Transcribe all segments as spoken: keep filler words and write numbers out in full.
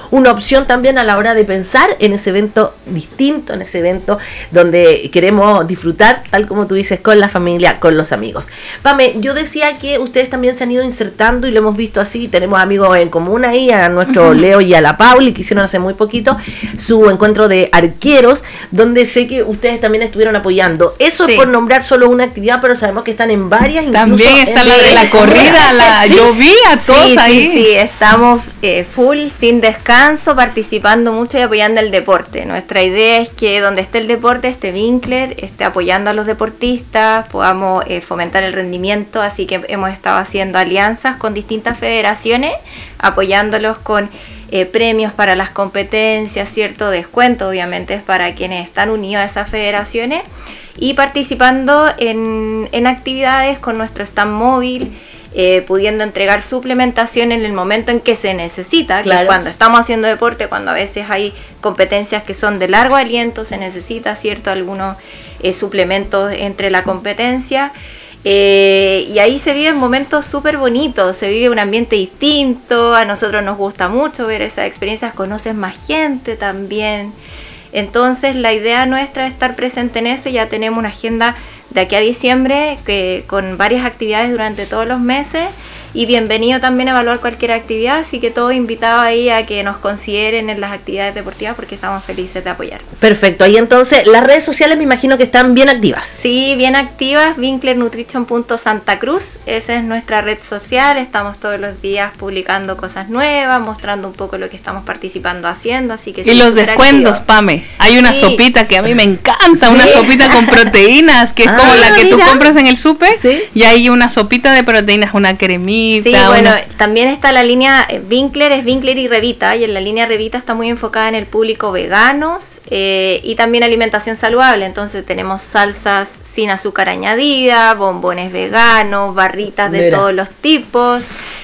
una opción también a la hora de pensar en ese evento distinto, en ese evento donde queremos disfrutar, tal como tú dices, con la familia, con los amigos. Pame, yo decía que ustedes también se han ido insertando y lo hemos visto así, tenemos amigos en común ahí, a nuestro uh-huh. Leo y a la Pauli, que hicieron hace muy poquito su encuentro de arqueros, donde sé que ustedes también estuvieron apoyando. Eso sí. Es por nombrar solo una actividad, pero sabemos que están en varias. También está la de la corrida, la, sí. Yo vi a todos sí, ahí. Sí, sí, estamos eh, full, sin descanso, participando mucho y apoyando el deporte. Nuestra idea es que donde esté el deporte, esté Winkler, esté apoyando a los deportistas, podamos eh, fomentar el rendimiento, así que hemos estado haciendo alianzas con distintas federaciones, apoyándolos con eh, premios para las competencias, cierto descuento, obviamente, es para quienes están unidos a esas federaciones, y participando en, en actividades con nuestro stand móvil, eh, pudiendo entregar suplementación en el momento en que se necesita, claro. Que cuando estamos haciendo deporte, cuando a veces hay competencias que son de largo aliento, se necesita, cierto, algunos eh, suplementos entre la competencia. Eh, y ahí se viven momentos súper bonitos, se vive un ambiente distinto, a nosotros nos gusta mucho ver esas experiencias, conoces más gente también. Entonces la idea nuestra es estar presente en eso. Ya tenemos una agenda de aquí a diciembre que, con varias actividades durante todos los meses, y bienvenido también a evaluar cualquier actividad, así que todos invitados ahí a que nos consideren en las actividades deportivas porque estamos felices de apoyar. Perfecto, y entonces las redes sociales me imagino que están bien activas. Sí, bien activas, winkler nutrition punto santa cruz, esa es nuestra red social, estamos todos los días publicando cosas nuevas, mostrando un poco lo que estamos participando haciendo, así que... Y los descuentos, activo. Pame, hay una sí. sopita que a mí me encanta, sí. Una sopita con proteínas, que es ah, como la que mira. Tú compras en el súper, ¿sí? Y hay una sopita de proteínas, una cremita. Sí, bueno, una... también está la línea eh, Winkler, es Winkler y Revita, y en la línea Revita está muy enfocada en el público veganos eh, y también alimentación saludable. Entonces tenemos salsas sin azúcar añadida, bombones veganos, barritas de Mira. Todos los tipos.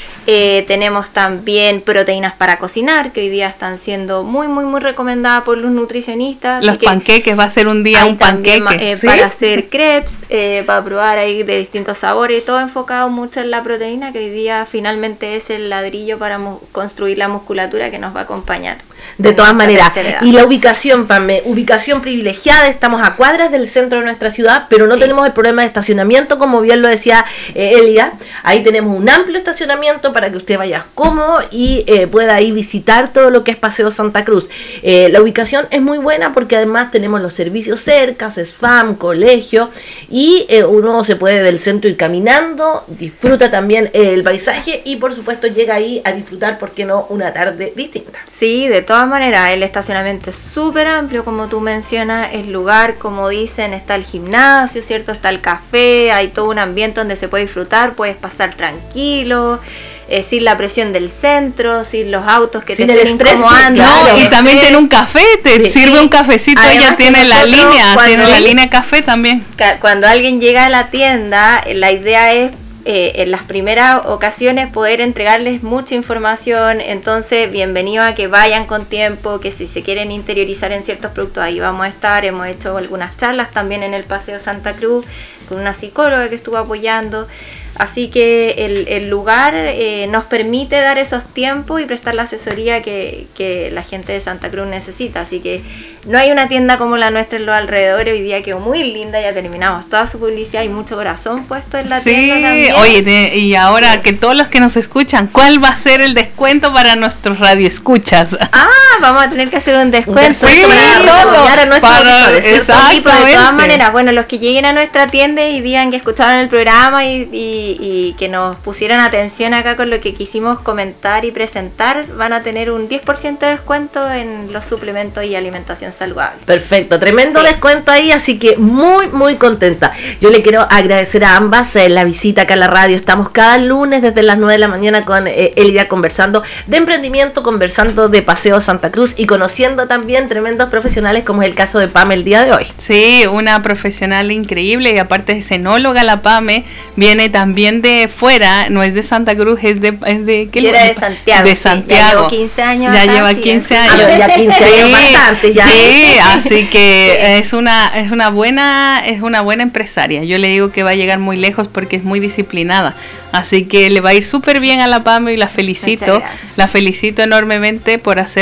Eh, tenemos también proteínas para cocinar, que hoy día están siendo muy, muy, muy recomendadas por los nutricionistas. Los panqueques, va a ser un día un panqueque. Eh, ¿sí? Para hacer crepes, eh, para probar ahí de distintos sabores, todo enfocado mucho en la proteína, que hoy día finalmente es el ladrillo para mu- construir la musculatura que nos va a acompañar. De todas maneras, y la ubicación, Pame, ubicación privilegiada, estamos a cuadras del centro de nuestra ciudad, pero no sí. tenemos el problema de estacionamiento, como bien lo decía eh, Elida. Ahí tenemos un amplio estacionamiento para que usted vaya cómodo y eh, pueda ahí visitar todo lo que es Paseo Santa Cruz. Eh, la ubicación es muy buena porque además tenemos los servicios cerca, SESFAM, colegio, y eh, uno se puede del centro ir caminando, disfruta también el paisaje y por supuesto llega ahí a disfrutar, ¿por qué no?, una tarde distinta. Sí, de todas maneras, el estacionamiento es súper amplio, como tú mencionas, el lugar, como dicen, está el gimnasio, ¿cierto? Está el café, hay todo un ambiente donde se puede disfrutar, puedes pasar tranquilo, eh, sin la presión del centro, sin los autos que sin te estén incomodando. No, y también tiene un café, te sí, sirve sí. un cafecito, además ella tiene la línea, tiene la línea de café también. Cuando alguien llega a la tienda, la idea es Eh, en las primeras ocasiones poder entregarles mucha información, entonces bienvenido a que vayan con tiempo, que si se quieren interiorizar en ciertos productos, ahí vamos a estar. Hemos hecho algunas charlas también en el Paseo Santa Cruz con una psicóloga que estuvo apoyando, así que el, el lugar eh, nos permite dar esos tiempos y prestar la asesoría que, que la gente de Santa Cruz necesita, así que no hay una tienda como la nuestra en los alrededores. Hoy día quedó muy linda, ya terminamos toda su publicidad y mucho corazón puesto en la sí, tienda también. Oye, te, y ahora sí. que todos los que nos escuchan, ¿cuál va a ser el descuento para nuestros radioescuchas? Ah, vamos a tener que hacer un descuento sí, para apoyar a nuestros auditores. Exactamente. De todas maneras, bueno, los que lleguen a nuestra tienda y digan que escucharon el programa y, y, y que nos pusieran atención acá con lo que quisimos comentar y presentar, van a tener un diez por ciento de descuento en los suplementos y alimentación saludable. Perfecto, tremendo sí. descuento ahí, así que muy, muy contenta. Yo le quiero agradecer a ambas eh, la visita acá a la radio. Estamos cada lunes desde las nueve de la mañana con eh, Elida conversando de emprendimiento, conversando de Paseo Santa Cruz y conociendo también tremendos profesionales, como es el caso de Pame el día de hoy. Sí, una profesional increíble, y aparte es cenóloga la Pame, viene también de fuera, no es de Santa Cruz, es de... Es de ¿qué era de Santiago. De Santiago. Sí, ya llevo quince años. Ya acá, lleva sí, quince ¿eh? años. Ah, ya quince años sí, bastante, ya. Sí, así que sí. es una es una buena es una buena empresaria. Yo le digo que va a llegar muy lejos porque es muy disciplinada. Así que le va a ir súper bien a la Pame y la felicito. La felicito enormemente por hacer